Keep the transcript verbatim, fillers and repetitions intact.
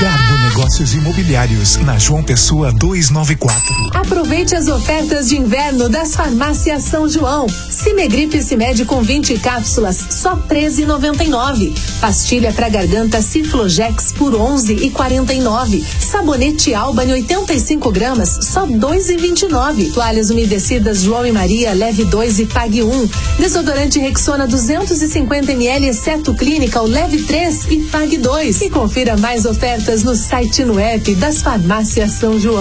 Garbo Negócios Imobiliários, na João Pessoa duzentos e noventa e quatro. Aproveite as ofertas de inverno das farmácias São João. Cimegripe Cimed com vinte cápsulas, só treze reais e noventa e nove centavos. Pastilha para garganta Ciflojex por onze reais e quarenta e nove centavos. Sabonete Albany oitenta e cinco gramas, só dois reais e vinte e nove centavos. Toalhas umedecidas João e Maria, leve dois e pague um. Desodorante Rexona duzentos e cinquenta mililitros, exceto Clínica, leve três e pague dois. E confira mais ofertas no site e no app das farmácias São João.